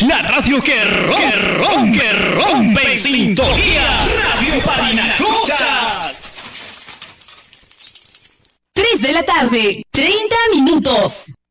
La radio que rompe en sintonía. Radio Parinacochas. 3 de la tarde, 30 minutos.